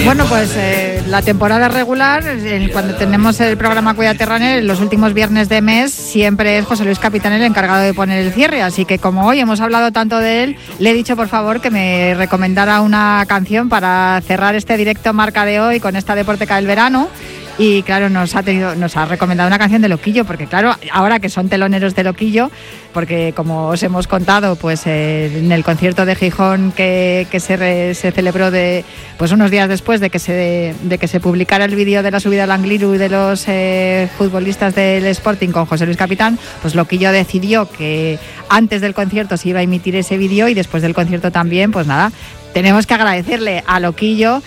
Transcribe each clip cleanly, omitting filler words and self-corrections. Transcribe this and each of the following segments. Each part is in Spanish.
Bueno, pues la temporada regular, cuando tenemos el programa Cuídate Runner, los últimos viernes de mes, siempre es José Luis Capitán el encargado de poner el cierre. Así que como hoy hemos hablado tanto de él, le he dicho por favor que me recomendara una canción para cerrar este directo Marca de hoy con esta Deporteca del verano. Y claro, nos ha recomendado una canción de Loquillo, porque claro, ahora que son teloneros de Loquillo, porque como os hemos contado, pues en el concierto de Gijón que se celebró pues unos días después de que se publicara el vídeo de la subida al Angliru de los futbolistas del Sporting con José Luis Capitán, pues Loquillo decidió que antes del concierto se iba a emitir ese vídeo y después del concierto también, pues nada, tenemos que agradecerle a Loquillo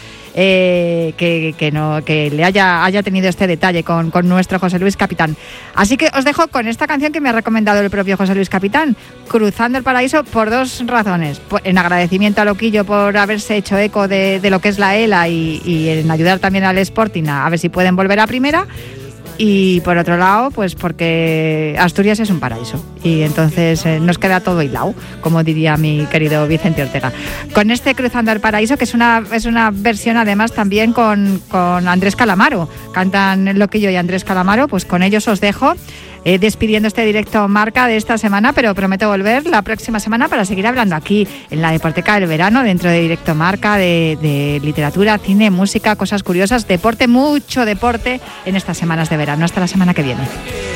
que le haya tenido este detalle con nuestro José Luis Capitán. Así que os dejo con esta canción que me ha recomendado el propio José Luis Capitán, Cruzando el Paraíso, por dos razones. En agradecimiento a Loquillo por haberse hecho eco de lo que es la ELA y en ayudar también al Sporting a ver si pueden volver a primera. Y por otro lado, pues porque Asturias es un paraíso y entonces nos queda todo hilado, como diría mi querido Vicente Ortega. Con este Cruzando el Paraíso, que es una versión además también con Andrés Calamaro, cantan Loquillo y Andrés Calamaro, pues con ellos os dejo. Despidiendo este directo Marca de esta semana, pero prometo volver la próxima semana para seguir hablando aquí en la Deporteca del verano, dentro de directo Marca, de literatura, cine, música, cosas curiosas, deporte, mucho deporte en estas semanas de verano. Hasta la semana que viene.